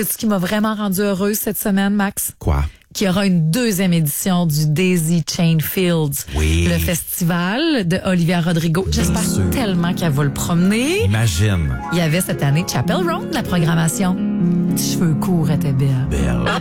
C'est ce qui m'a vraiment rendue heureuse cette semaine, Max? Quoi? Qu'il y aura une deuxième édition du Daisy Chain Fields. Oui. Le festival de Olivia Rodrigo. J'espère sûr. tellement qu'elle va le promener. Imagine. Il y avait cette année Chapel Roan, la programmation. Les cheveux courts étaient belles. Belle.